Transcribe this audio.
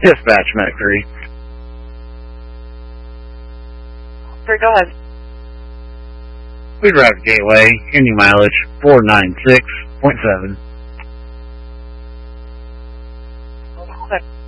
Dispatch Medic 3. Sir, go ahead. We drive to Gateway, ending mileage 496.7. Hold on.